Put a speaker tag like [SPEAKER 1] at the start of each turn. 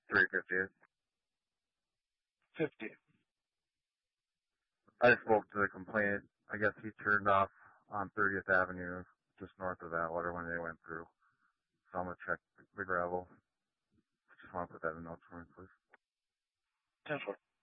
[SPEAKER 1] 350.
[SPEAKER 2] 50.
[SPEAKER 1] I spoke to the complainant. I guess he turned off on 30th Avenue, just north of Atwater when they went through. So I'm going to check the gravel. Just want to put that in notes for me, please.
[SPEAKER 2] 10-4.